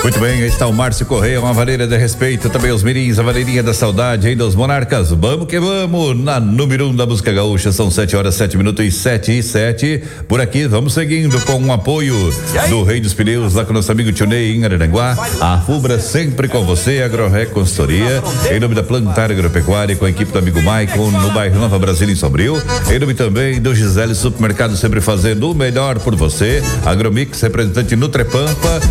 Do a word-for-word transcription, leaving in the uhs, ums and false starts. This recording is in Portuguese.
Muito bem, aí está o Márcio Correia, uma vareira de respeito, também os mirins, a valeirinha da saudade, ainda os monarcas, vamos que vamos, na número um da música gaúcha, são sete horas, sete minutos e sete e sete, por aqui vamos seguindo com o apoio do Rei dos Pneus, lá com nosso amigo Tionei em Araranguá, a Fubra sempre com você, Agrorec Consultoria, em nome da Plantar Agropecuária, com a equipe do amigo Maicon, no bairro Nova Brasília, em Sombrio, em nome também do Gisele Supermercado, sempre fazendo o melhor por você, Agromix, representante Nutrepampa,